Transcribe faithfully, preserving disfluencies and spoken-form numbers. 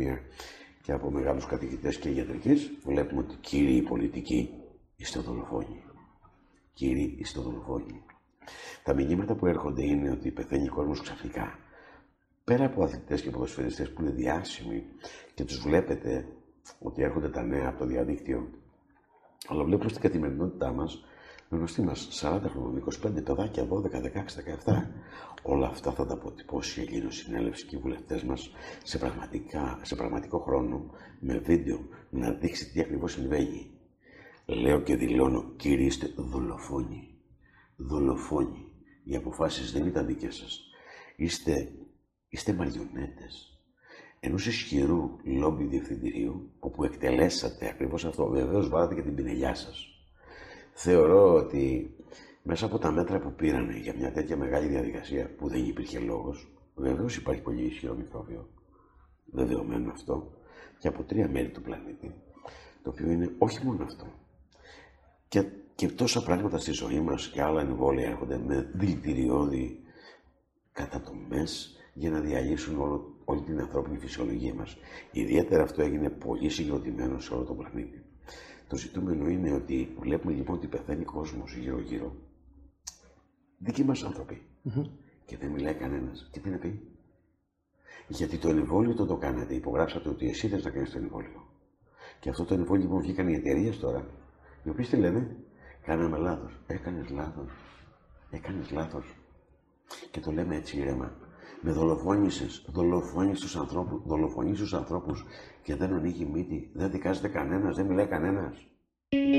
χρόνια και από μεγάλους καθηγητές και ιατρικής, βλέπουμε ότι κύριοι πολιτικοί είστε δολοφόνοι. Κύριοι είστε δολοφόνοι. Τα μηνύματα που έρχονται είναι ότι πεθαίνει ο κόσμος ξαφνικά. Πέρα από αθλητές και ποδοσφαιριστές που είναι διάσημοι και τους βλέπετε ότι έρχονται τα νέα από το διαδίκτυο, αλλά βλέπουμε στην καθημερινότητά μας, με γνωστή μας σαράντα χρονών, είκοσι πέντε παιδάκια, δώδεκα, δεκαέξι, δεκαεπτά. Όλα αυτά θα τα αποτυπώσει η Ελληνοσυνέλευση και οι βουλευτές μας σε, πραγματικά, σε πραγματικό χρόνο, με βίντεο, να δείξει τι ακριβώς συμβαίνει. Λέω και δηλώνω, κύριοι, είστε δολοφόνοι. Δολοφόνοι. Οι αποφάσεις δεν ήταν δικές σας. Είστε, είστε μαριονέτες ενός ισχυρού λόμπι διευθυντηρίου, όπου εκτελέσατε ακριβώς αυτό. Βεβαίως βάλατε και την πινελιά σας. Θεωρώ ότι μέσα από τα μέτρα που πήρανε για μια τέτοια μεγάλη διαδικασία, που δεν υπήρχε λόγος, βεβαίως υπάρχει πολύ ισχυρό μικρόβιο, δεδομένο αυτό, και από τρία μέρη του πλανήτη, το οποίο είναι όχι μόνο αυτό. Και, και τόσα πράγματα στη ζωή μας και άλλα εμβόλια έρχονται με δηλητηριώδη κατατομές για να διαλύσουν όλο, όλη την ανθρώπινη φυσιολογία μας. Ιδιαίτερα αυτό έγινε πολύ συγκροτημένο σε όλο τον πλανήτη. Το ζητούμενο είναι ότι βλέπουμε λοιπόν ότι πεθαίνει κόσμος γύρω-γύρω. Δικοί μας άνθρωποι. Mm-hmm. Και δεν μιλάει κανένας. Και τι να πει. Γιατί το εμβόλιο το το κάνατε. Υπογράψατε ότι εσύ θες να κάνεις το εμβόλιο. Και αυτό το εμβόλιο λοιπόν βγήκαν οι εταιρείες τώρα. Οι οποίες τι λένε. Κάναμε λάθος. Έκανες λάθος. Έκανες λάθος. Και το λέμε έτσι ήρεμα. Με δολοφόνησες. Δολοφόνησες τους ανθρώπους. Δολοφονείς τους ανθρώπους και δεν ανοίγει μύτη. Δεν δικάζεται κανένας. Δεν μιλάει κανένας.